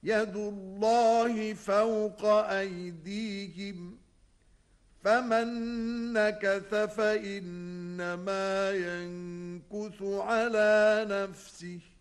يد الله فوق أيديهم فمن نكث فإنما ينكث على نفسه